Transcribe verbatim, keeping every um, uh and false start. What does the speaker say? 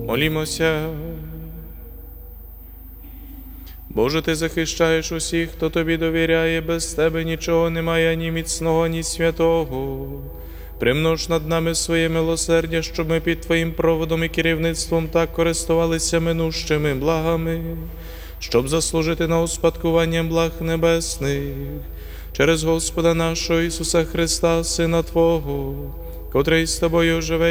Молімося. Боже, Ти захищаєш усіх, хто Тобі довіряє, без Тебе нічого немає, ні міцного, ні святого. Примнож над нами своє милосердя, щоб ми під Твоїм проводом і керівництвом так користувалися минущими благами, щоб заслужити на успадкування благ небесних. Через Господа нашого Ісуса Христа, Сина Твого, котрий з Тобою живе